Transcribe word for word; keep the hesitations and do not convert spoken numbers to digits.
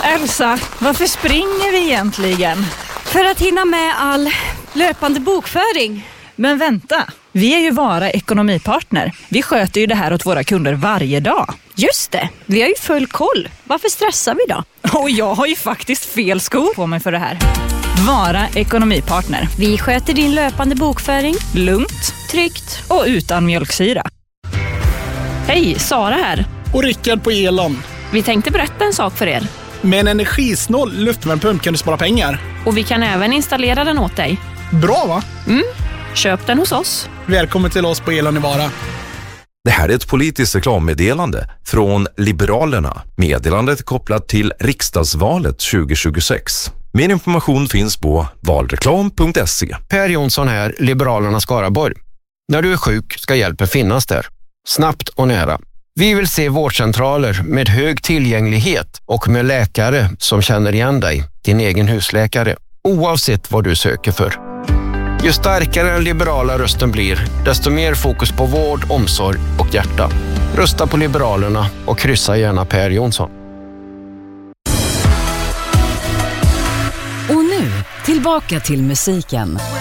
Elsa, varför springer vi egentligen? För att hinna med all löpande bokföring. Men vänta, vi är ju Vara ekonomipartner. Vi sköter ju det här åt våra kunder varje dag. Just det, vi har ju full koll. Varför stressar vi då? Och jag har ju faktiskt fel skor på mig för det här. Vara ekonomipartner. Vi sköter din löpande bokföring. Lugnt, Tryggt. och utan mjölksyra. Hej, Sara här. Och Rickard på Elan. Vi tänkte berätta en sak för er. Med en energisnål luftvärmepump kan du spara pengar. Och vi kan även installera den åt dig. Bra va? Mm, köp den hos oss. Välkommen till oss på Elan i Vara. Det här är ett politiskt reklammeddelande från Liberalerna. Meddelandet är kopplat till riksdagsvalet tjugo tjugosex. Mer information finns på valreklam punkt se. Per Jonsson här, Liberalerna Skaraborg. När du är sjuk ska hjälpen finnas där. Snabbt och nära. Vi vill se vårdcentraler med hög tillgänglighet och med läkare som känner igen dig, din egen husläkare, oavsett vad du söker för. Ju starkare den liberala rösten blir, desto mer fokus på vård, omsorg och hjärta. Rösta på Liberalerna och kryssa gärna Per Jonsson. Och nu, tillbaka till musiken.